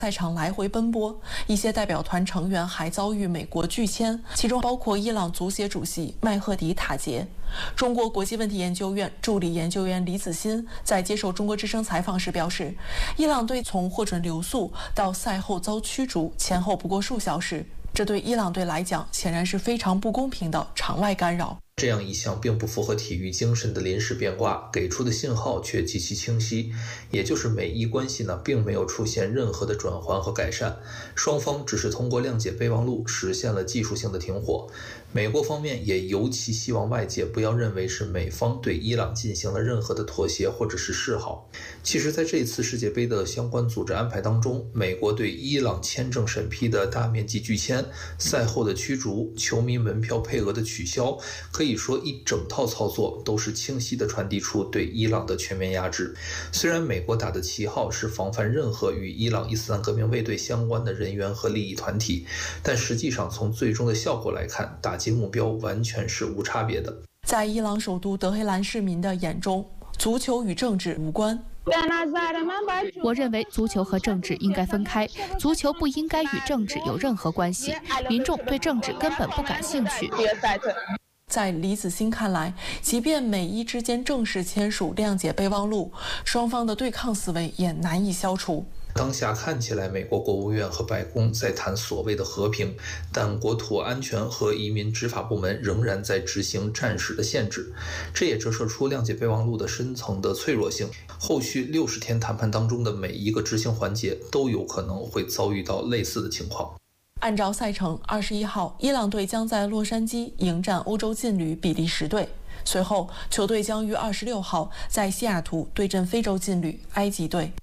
赛场来回奔波，一些代表团成员还遭遇美国拒签，其中包括伊朗足协主席麦赫迪塔杰。中国国际问题研究院助理研究员李子欣在接受中国之声采访时表示，伊朗队从获准留宿到赛后遭驱逐前后不过数小时，这对伊朗队来讲显然是非常不公平的场外干扰。 这样一项并不符合体育精神的临时变卦，给出的信号却极其清晰，也就是美伊关系呢并没有出现任何的转圜和改善，双方只是通过谅解备忘录实现了技术性的停火。美国方面也尤其希望外界不要认为是美方对伊朗进行了任何的妥协或者是示好。其实在这次世界杯的相关组织安排当中，美国对伊朗签证审批的大面积拒签、赛后的驱逐、球迷门票配额的取消，可以说一整套操作都是清晰地传递出对伊朗的全面压制。虽然美国打的旗号是防范任何与伊朗伊斯兰革命卫队相关的人员和利益团体，但实际上从最终的效果来看，打击目标完全是无差别的。 在伊朗首都德黑兰市民的眼中，足球与政治无关。 我认为足球和政治应该分开，足球不应该与政治有任何关系，民众对政治根本不感兴趣。 在李子欣看来，即便美伊之间正式签署谅解备忘录，双方的对抗思维也难以消除。 当下看起来，美国国务院和白宫在谈所谓的和平，但国土安全和移民执法部门仍然在执行战时的限制，这也折射出谅解备忘录的深层的脆弱性。后续60天谈判当中的每一个执行环节都有可能会遭遇到类似的情况。 按照赛程，21号，伊朗队将在洛杉矶迎战欧洲劲旅比利时队，随后球队将于26号在西雅图对阵非洲劲旅埃及队。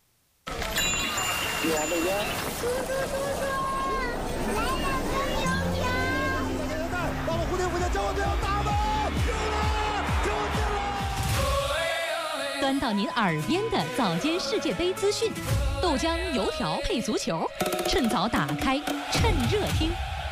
端到您耳边的早间世界杯资讯，豆浆油条配足球，趁早打开，趁热听。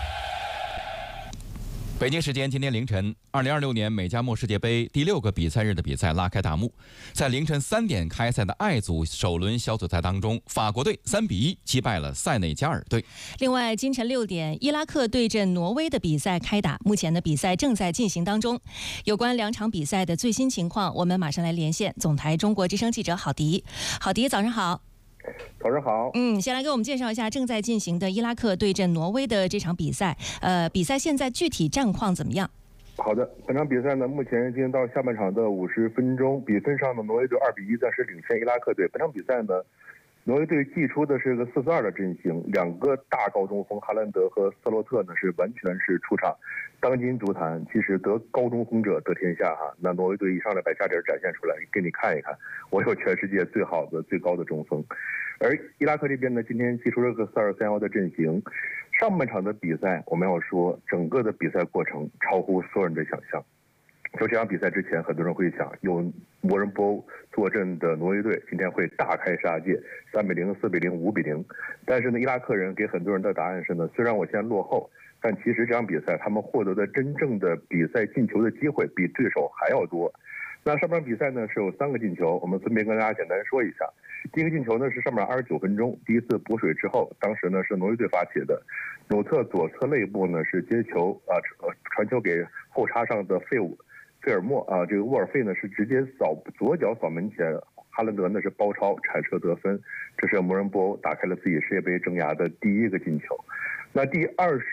北京时间今天凌晨，2026年美加墨世界杯第6个比赛日的比赛拉开大幕。在凌晨3点开赛的爱组首轮小组赛当中，法国队3比1击败了塞内加尔队。 另外，今晨6点，伊拉克对阵挪威的比赛开打，目前的比赛正在进行当中。有关2场比赛的最新情况，我们马上来连线总台中国之声记者郝迪。郝迪，早上好。 早上好。 先来给我们介绍一下正在进行的伊拉克对阵挪威的这场比赛。比赛现在具体战况怎么样？ 好的，本场比赛呢，目前进行到下半场的50分钟，比分上的挪威队2比1暂时领先伊拉克队。本场比赛呢，挪威队祭出的是个4-4-2的阵型，2个大高中锋哈兰德和斯洛特呢是完全是出场。当今足坛其实得高中锋者得天下哈，那挪威队一上来把价值展现出来，给你看一看，我有全世界最好的最高的中锋。而伊拉克这边呢，今天祭出了个4-2-3-1的阵型。上半场的比赛，我们要说整个的比赛过程超乎所有人的想象。就这场比赛之前，很多人会想，有摩人波坐镇的挪威队今天会大开杀戒，3比0、4比0、5比0。但是呢，伊拉克人给很多人的答案是呢，虽然我现在落后，但其实这场比赛他们获得的真正的比赛进球的机会比对手还要多。那上半场比赛呢是有3个进球，我们分别跟大家简单说一下。第一个进球呢是上半场29分钟，第一次补水之后，当时呢是挪威队发起的，纽特左侧肋部呢是接球传球给后插上的费尔莫这个沃尔费呢是直接左脚扫门前，哈兰德呢是包抄铲射得分，这是摩人波欧打开了自己世界杯生涯的第1个进球。那第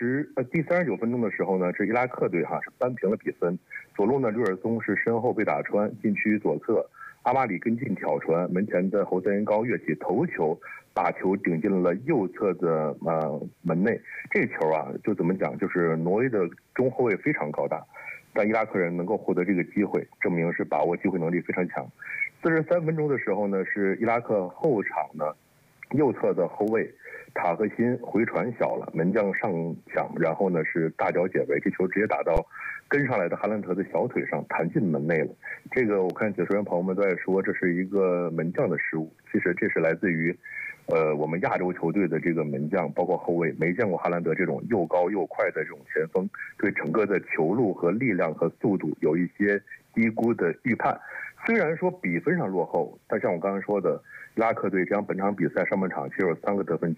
39分钟的时候呢，是伊拉克队是扳平了比分，左路呢吕尔松是身后被打穿，禁区左侧阿马里跟进挑传，门前的侯赛因高跃起头球，把球顶进了右侧的门内。这球就怎么讲，就是挪威的中后卫非常高大，但伊拉克人能够获得这个机会，证明是把握机会能力非常强。43分钟的时候呢，是伊拉克后场呢右侧的后卫塔赫辛回传小了，门将上抢，然后呢是大脚解围，这球直接打到跟上来的哈兰德的小腿上，弹进门内了。这个我看解说员朋友们都在说这是一个门将的失误，其实这是来自于我们亚洲球队的这个门将包括后卫没见过哈兰德这种又高又快的这种前锋，对整个的球路和力量和速度有一些低估的预判。虽然说比分上落后，但像我刚才说的，伊拉克队这样本场比赛上半场其实有3个得分机